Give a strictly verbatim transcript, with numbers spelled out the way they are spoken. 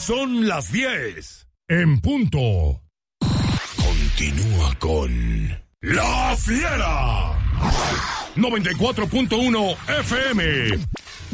Son las diez. En punto. Continúa con La Fiera. noventa y cuatro punto uno F M.